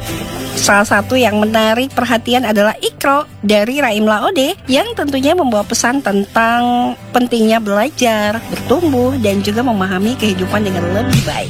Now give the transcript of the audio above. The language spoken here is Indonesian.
Salah satu yang menarik perhatian adalah Iqra dari Raim Laode yang tentunya membawa pesan tentang pentingnya belajar, bertumbuh, dan juga memahami kehidupan dengan lebih baik.